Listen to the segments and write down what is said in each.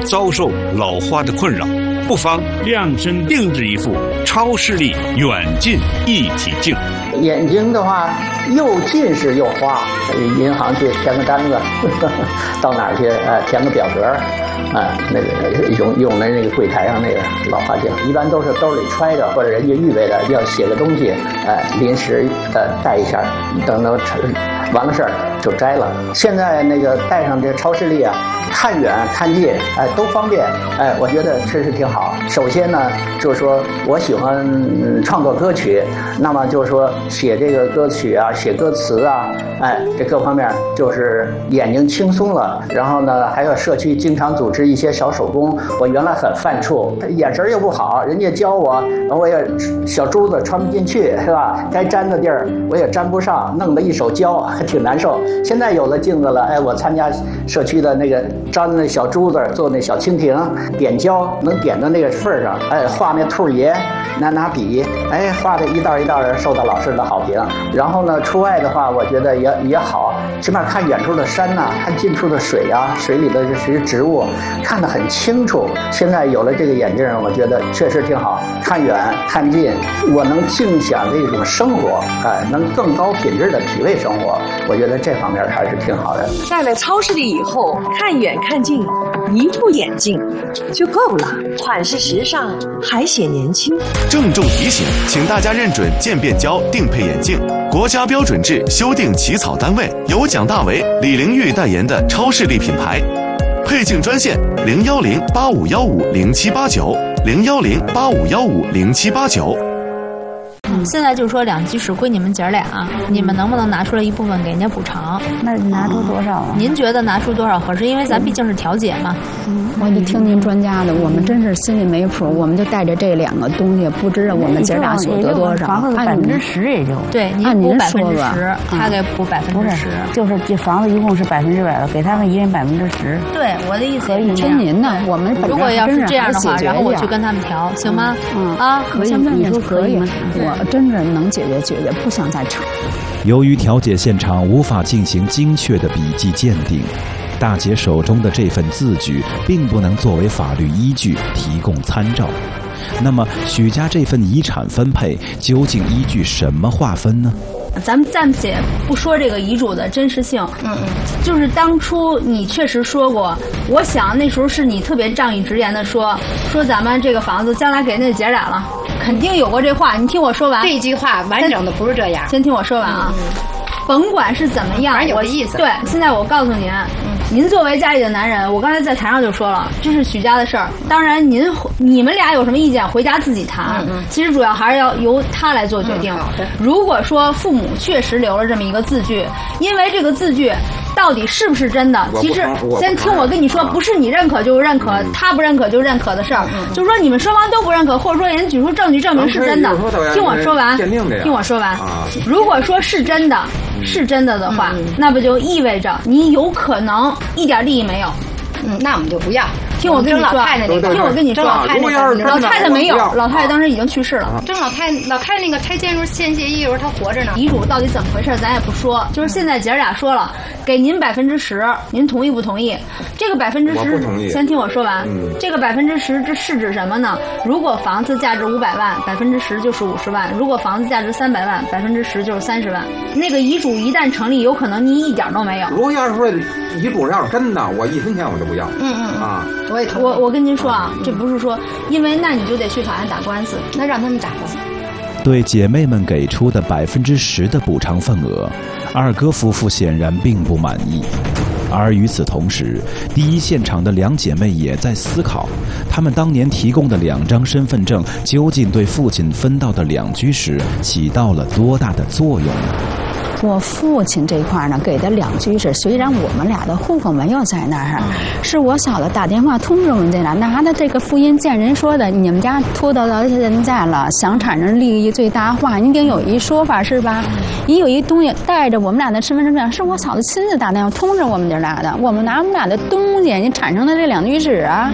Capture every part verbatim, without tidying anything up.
遭受老花的困扰，不妨量身定制一副超视力远近一体镜。 眼睛的话，又近视又花，银行去填个单子，呵呵到哪儿去呃填个表格，啊、呃、那个用用的那个柜台上那个老花镜，一般都是兜里揣着，或者人家预备的要写个东西，呃临时呃带一下，等等完了事儿就摘了。现在那个带上这超视力啊，看远看近，哎都方便，哎我觉得确实挺好。首先呢，就是说我喜欢、嗯、创作歌曲，那么就是说写这个歌曲啊，写歌词啊，哎这各方面就是眼睛轻松了。然后呢，还有社区经常组织一些小手工，我原来很犯怵，眼神又不好，人家教我，我也小珠子穿不进去，是吧？该粘的地儿我也粘不上，弄得一手胶，还挺难受。现在有了镜子了，哎，我参加社区的那个粘那小珠子，做那小蜻蜓，点胶能点到那个份儿上，哎，画那兔爷，拿拿笔，哎，画的一道一道的，受到老师的好评。然后呢，出外的话，我觉得也也好，起码看远处的山呐、啊，看近处的水啊，水里的这些植物，看得很清楚。现在有了这个眼镜，我觉得确实挺好，看远看近，我能尽享这种生活，哎，能更高品质的体味生活。我觉得这方面还是挺好的。 戴了超视力以后，看远看近，一副眼镜就够了，款式时尚，还显年轻。 郑重提醒，请大家认准渐变胶定配眼镜，国家标准制修订起草单位由蒋大为、李玲玉代言的超视力品牌。配镜专线零幺零八五幺五零七八九零幺零八五幺五零七八九。 现在就是说两居室归你们姐俩，你们能不能拿出来一部分给人家补偿？ 那拿出多少啊？ 您觉得拿出多少合适？因为咱毕竟是调解嘛。 嗯，我就听您专家的，我们真是心里没谱，我们就带着这两个东西，不知道我们姐俩所得多少。 房子百分之十也就对，您补百分之十，他给补百分之十， 就是这房子一共是百分之百的，给他们一人百分着十。 对，我的意思听您的，我们如果要是这样的话，然后我去跟他们调，行吗？ 嗯啊， 可以，你说可以吗？我真是能解决解决，不想再吵。 由于调解现场无法进行精确的笔迹鉴定，大姐手中的这份字据并不能作为法律依据提供参照。那么许家这份遗产分配究竟依据什么划分呢？ 咱们暂且不说这个遗嘱的真实性，嗯嗯，就是当初你确实说过，我想那时候是你特别仗义直言的说，说咱们这个房子将来给那姐俩了，肯定有过这话。你听我说完， 这句话完整的不是这样。 先听我说完啊，嗯、甭管是怎么样， 反正有个意思。 对，现在我告诉您。嗯您作为家里的男人，我刚才在台上就说了，这是许家的事儿。当然您，你们俩有什么意见，回家自己谈。嗯嗯其实主要还是要由他来做决定。嗯、如果说父母确实留了这么一个字据，因为这个字据到底是不是真的，其实先听我跟你说，不是你认可就认可，嗯、他不认可就认可的事儿。嗯、就是说你们双方都不认可，或者说人举出证据证明是真的。听我说完，听我说完。啊、如果说是真的。是真的的话，嗯、那不就意味着你有可能一点利益没有？ 嗯，那我们就不要。 听我跟你说， 老太太那个， 听我跟你说， 老太太， 老太太没有，老太太当时已经去世了。 郑老太老太太那个拆迁时候签协议的时候，她活着呢。 遗嘱到底怎么回事，咱也不说。就是现在姐俩说了，给您百分之十，您同意不同意？这个百分之十，先听我说完。嗯、这个百分之十，这是指什么呢？如果房子价值五百万，百分之十就是五十万；如果房子价值三百万，百分之十就是三十万。那个遗嘱一旦成立，有可能你一点都没有。 如果要是说遗嘱要是真的，我一分钱我都不要。 嗯嗯啊， 我也我我跟您说啊，这不是说，因为那你就得去法院打官司， 那让他们打官司。 对姐妹们给出的百分之十的补偿份额，二哥夫妇显然并不满意。而与此同时，第一现场的两姐妹也在思考，她们当年提供的两张身份证究竟对父亲分到的两居室起到了多大的作用呢？ 我父亲这块呢，给的两居室，虽然我们俩的户口没有在那儿，是我嫂子打电话通知我们这俩，拿的这个复印件，人说的，你们家拖到到现在了，想产生利益最大化，你得有一说法是吧？你有一东西带着我们俩的身份证，是我嫂子亲自打电话通知我们这俩的，我们拿我们俩的东西，你产生的这两居室啊。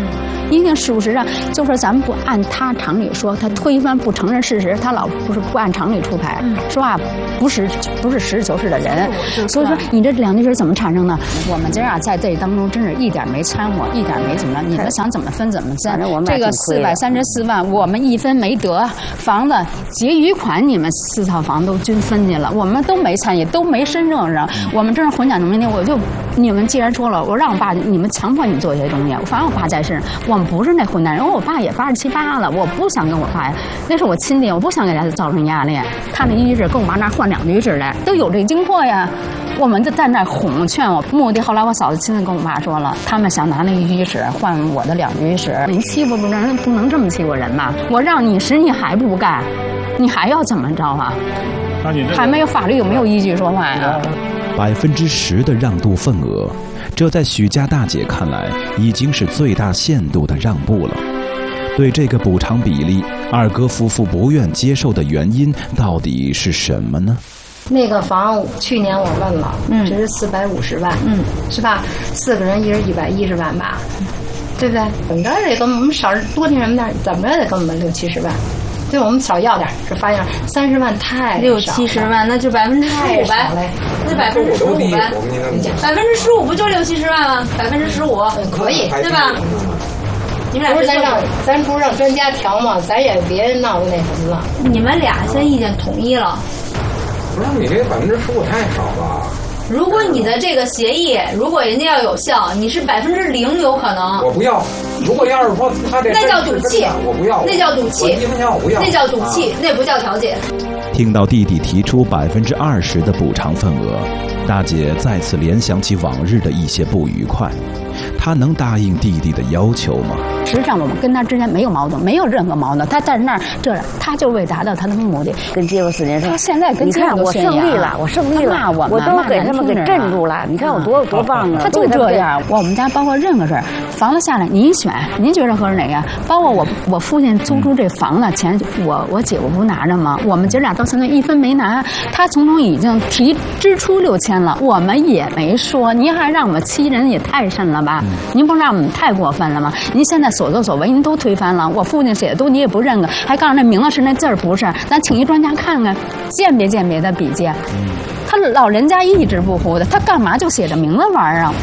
一定事实上就说咱们不按他常理说，他推翻不承认事实，他老不是不按常理出牌，嗯、说话不是不是实事求是的人。所以说你这两句是怎么产生的？我们今儿啊在这当中真是一点没掺和，一点没怎么，你们想怎么分怎么分。这个四百三十四万，我们一分没得，房子结余款你们四套房都均分去了，我们都没参与，都没身证上，我们真是混讲农民地，我就你们既然说了，我让我爸，你们强迫你们做一些东西，反正我爸在世，我们不是那混蛋人，我爸也八十七八了，我不想跟我爸，那是我亲爹，我不想给他造成压力。他那一居室跟我妈那换两居室来，都有这经过呀。我们就在那哄劝我，目的后来我嫂子亲自跟我妈说了，他们想拿那一居室换我的两居室，你欺负不能不能这么欺负人吧？我让你时你还不干，你还要怎么着啊？还没有法律有没有依据说话呀？ 百分之十的让渡份额，这在许家大姐看来已经是最大限度的让步了。对这个补偿比例，二哥夫妇不愿接受的原因到底是什么呢？ 那个房去年我问了，嗯，这是四百五十万，嗯，是吧？四个人一人一百一十万吧，对不对？怎么着得跟我们少多听什么点，怎么着得跟我们六七十万。对我们少要点，这发现三十万太六七十万，那就百分之十五呗，那百分之十五呗，百分之十五不就六七十万吗？百分之十五可以， 对吧？你们俩不是咱让咱不是让专家调吗？咱也别闹得那什么了。 你们俩现在意见统一了。 不是你这个百分之十五太少了。 如果你的这个协议，如果人家要有效，你是百分之零有可能。 我不要。如果要是说他这那叫赌气， 我不要。 那叫赌气， 一分钱我不要。 那叫赌气，那不叫调解。 听到弟弟提出百分之二十的补偿份额，大姐再次联想起往日的一些不愉快。她能答应弟弟的要求吗？ 实际上我们跟他之间没有矛盾，没有任何矛盾。他在那儿，这他就为达到他的目的。 跟街坊四邻说， 他现在跟街坊我胜利了，我胜利了， 骂我们， 我都给他们给镇住了。你看我多多棒啊！ 他就这样。我们家包括任何事儿，房子下来您选，您觉得合适哪个？包括我我父亲租出这房子钱，我我姐夫不拿着吗？我们姐俩到现在一分没拿，他从中已经提支出六千了，我们也没说。您还让我们欺人，也太甚了吧？您不让我们太过分了吗？您现在所作所为您都推翻了，我父亲写的都你也不认可，还告诉那名字是那字儿不是，咱请一专家看看，鉴别鉴别的笔记。他老人家一直不糊的，他干嘛就写着名字玩啊？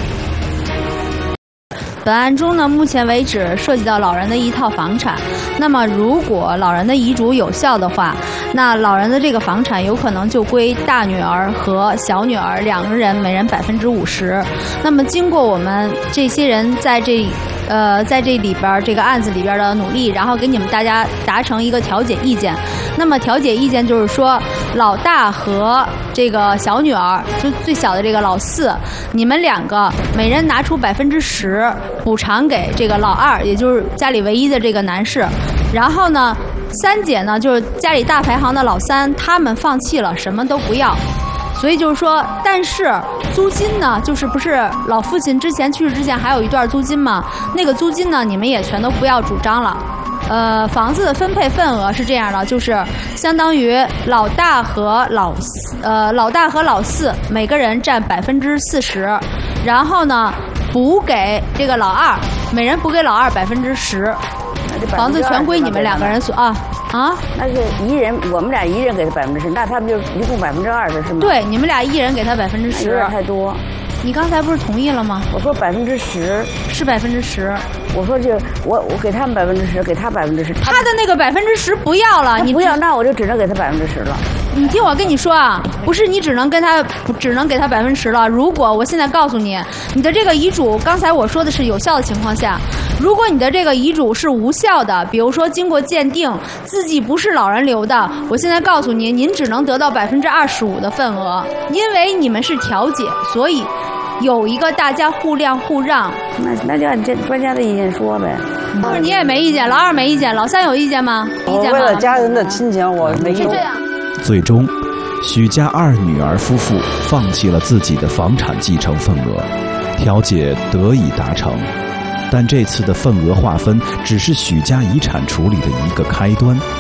本案中呢，目前为止涉及到老人的一套房产。那么，如果老人的遗嘱有效的话，那老人的这个房产有可能就归大女儿和小女儿两个人每人百分之五十。那么，经过我们这些人在这呃在这里边这个案子里边的努力，然后给你们大家达成一个调解意见。那么，调解意见就是说，老大和这个小女儿，就最小的这个老四，你们两个每人拿出百分之十。补偿给这个老二，也就是家里唯一的这个男士。然后呢，三姐呢，就是家里大排行的老三，他们放弃了，什么都不要。所以就是说，但是租金呢，就是不是老父亲之前去世之前还有一段租金吗？那个租金呢，你们也全都不要主张了。呃，房子的分配份额是这样的，就是相当于老大和老呃老大和老四每个人占百分之四十，然后呢。补给这个老二，每人补给老二百分之十，房子全归你们两个人所啊啊！ 那是一人，我们俩一人给他百分之十，那他们就一共百分之二十是吗？ 对，你们俩一人给他百分之十， 有点太多。 你刚才不是同意了吗？ 我说百分之十是百分之十， 我说就我我给他们百分之十，给他百分之十， 他的那个百分之十不要了，你不要，那我就只能给他百分之十了。 你听我跟你说啊，不是你只能跟他只能给他百分之十了。如果我现在告诉你，你的这个遗嘱，刚才我说的是有效的情况下，如果你的这个遗嘱是无效的，比如说经过鉴定，字迹不是老人留的，我现在告诉您，您只能得到百分之二十五的份额，因为你们是调解，所以有一个大家互谅互让。 那那就按这专家的意见说呗。 不是你也没意见，老二没意见，老三有意见吗？意见吗？ 我为了家人的亲情，我没有。 是这样。 最终，许家二女儿夫妇放弃了自己的房产继承份额，调解得以达成。但这次的份额划分只是许家遗产处理的一个开端。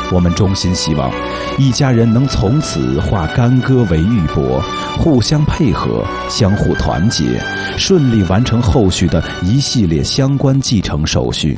我们衷心希望一家人能从此化干戈为玉帛，互相配合，相互团结，顺利完成后续的一系列相关继承手续。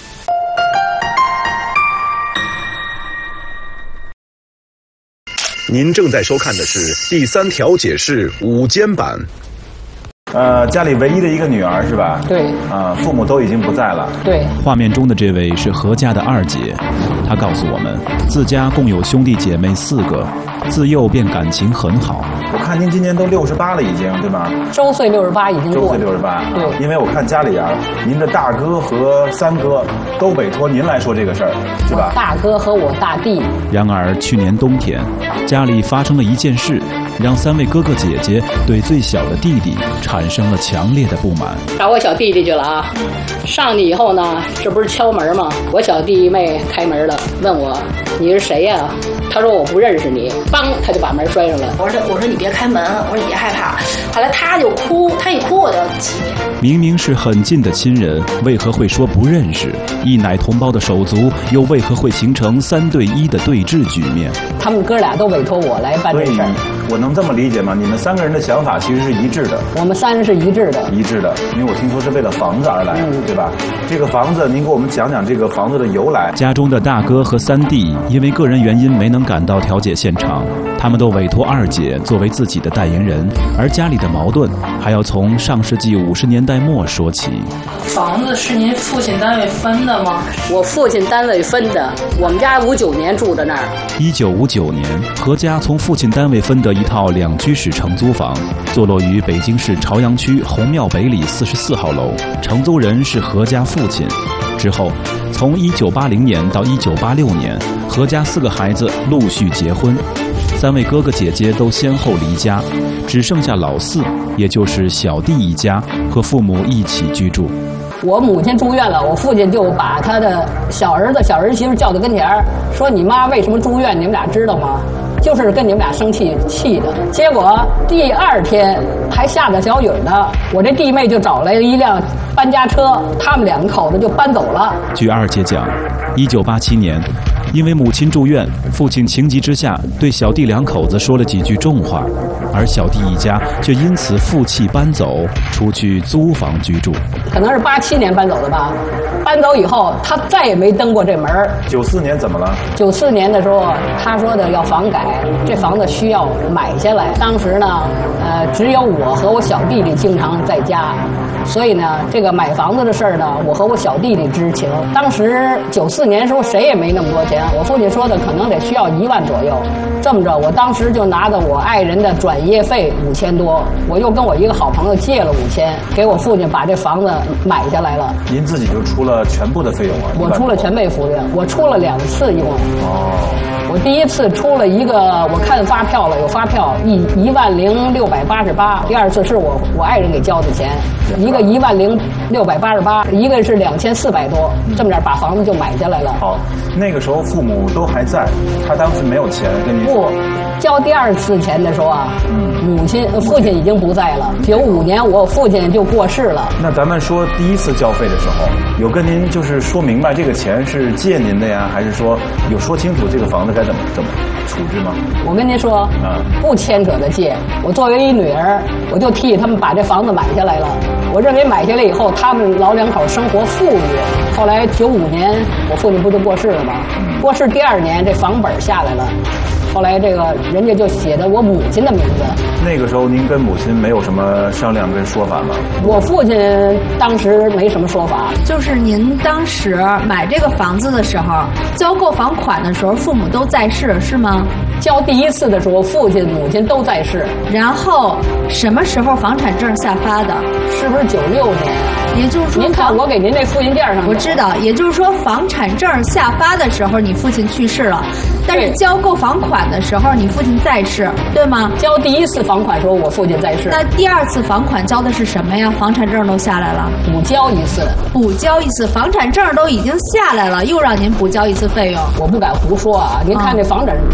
您正在收看的是第三调解室午间版。 呃，家里唯一的一个女儿是吧？ 对。 啊、呃，父母都已经不在了。 对。 画面中的这位是何家的二姐，她告诉我们，自家共有兄弟姐妹四个，自幼便感情很好。我看您今年都六十八了，已经对吗？ 周岁六十八已经过了。 周岁六十八。 对。 因为我看家里啊，您的大哥和三哥都委托您来说这个事儿，是吧？ 大哥和我大弟。 然而去年冬天，家里发生了一件事，让三位哥哥姐姐对最小的弟弟产生了强烈的不满。 找我小弟弟去了啊！上去以后呢，这不是敲门吗？我小弟妹开门了，问我你是谁呀、啊？他说我不认识你，梆，他就把门摔上了。 我说我说你别开门，我说你别害怕。后来他就哭，他一哭我就急。 明明是很近的亲人，为何会说不认识？一奶同胞的手足，又为何会形成三对一的对峙局面？ 他们哥俩都委托我来办这事儿。 我能这么理解吗？你们三个人的想法其实是一致的。 我们三人是一致的。 一致的，因为我听说是为了房子而来，嗯、对吧？这个房子，您给我们讲讲这个房子的由来。家中的大哥和三弟因为个人原因没能赶到调解现场，他们都委托二姐作为自己的代言人，而家里的矛盾还要从上世纪五十年代末说起。 房子是您父亲单位分的吗？ 我父亲单位分的，我们家五九年住在那儿。 一九五九年，何家从父亲单位分得一套两居室承租房，坐落于北京市朝阳区红庙北里四十四号楼，承租人是何家父亲。之后，从一九八零年到一九八六年，何家四个孩子陆续结婚，三位哥哥姐姐都先后离家，只剩下老四，也就是小弟一家和父母一起居住。 我母亲住院了，我父亲就把他的小儿子、小儿媳妇叫到跟前儿，说：“你妈为什么住院？你们俩知道吗？就是跟你们俩生气气的。”结果第二天还下着小雨呢，我这弟妹就找来了一辆搬家车，他们两口子就搬走了。 据二姐讲，一九八七年，因为母亲住院，父亲情急之下对小弟两口子说了几句重话，而小弟一家却因此负气搬走，出去租房居住。 可能是八七年搬走的吧。搬走以后，他再也没登过这门。 九四年怎么了？ 九四年的时候，他说的要房改，这房子需要买下来。当时呢，呃，只有我和我小弟弟经常在家，所以呢，这个买房子的事儿呢，我和我小弟弟知情。当时九四年的时候，谁也没那么多钱，我父亲说的可能得需要一万左右。这么着，我当时就拿着我爱人的转业费五千多，我又跟我一个好朋友借了五千，给我父亲把这房子买下来了。 您自己就出了全部的费用啊？ 我出了全费费用，我出了两次一共。 哦。 我第一次出了一个，我看发票了，有发票一一万零六百八十八。第二次是我我爱人给交的钱，一个一万零六百八十八，一个是两千四百多，这么点把房子就买下来了。 好，那个时候父母都还在，他当时没有钱跟你说。 不，交第二次钱的时候啊，嗯、母亲父亲已经不在了。九五年我父亲就过世了。 那咱们说第一次交费的时候，有跟您就是说明白这个钱是借您的呀，还是说有说清楚这个房子该怎么怎么处置吗？ 我跟您说，啊，不牵扯的借。我作为一女儿，我就替他们把这房子买下来了。我认为买下来以后，他们老两口生活富裕。后来九五年，我父亲不就过世了吗？嗯、过世第二年，这房本下来了。后来这个人家就写的我母亲的名字。 那个时候您跟母亲没有什么商量跟说法吗？ 我父亲当时没什么说法。 就是您当时买这个房子的时候，交购房款的时候，父母都在世是吗？ 交第一次的时候，父亲母亲都在世。 然后什么时候房产证下发的？ 是不是九六年？ 也就是说， 您看我给您这复印件上， 我知道，也就是说房产证下发的时候，你父亲去世了，但是交购房款的时候，你父亲在世，对吗？ 交第一次房款的时候，我父亲在世。 那第二次房款交的是什么呀？房产证都下来了， 补交一次， 补交一次，房产证都已经下来了，又让您补交一次费用， 我不敢胡说啊！您看这房产、嗯、房产证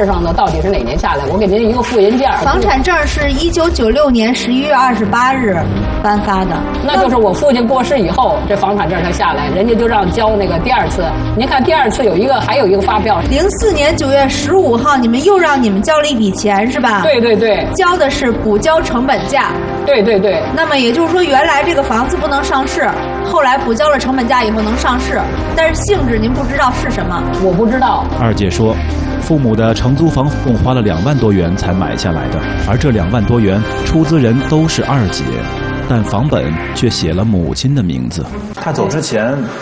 子上呢到底是哪年下来？我给您一个复印件。 房产证是一九九六年十一月二十八日颁发的， 那就是我父亲过世以后，这房产证才下来，人家就让交那个第二次。您看第二次有一个，还有一个发票。 零四年九月十五号，你们又让你们交了一笔钱是吧？ 对对对， 交的是补交成本价。 对对对。 那么也就是说，原来这个房子不能上市，后来补交了成本价以后能上市，但是性质您不知道是什么？ 我不知道。 二姐说，父母的承租房共花了两万多元才买下来的，而这两万多元出资人都是二姐，但房本却写了母亲的名字。 他走之前